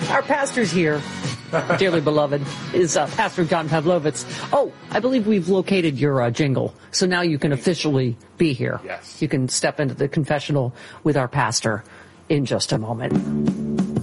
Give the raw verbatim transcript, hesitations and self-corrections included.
Our pastor's here, dearly beloved, is uh, Pastor John Pavlovitz. Oh, I believe we've located your uh, jingle, so now you can officially be here. Yes. You can step into the confessional with our pastor in just a moment.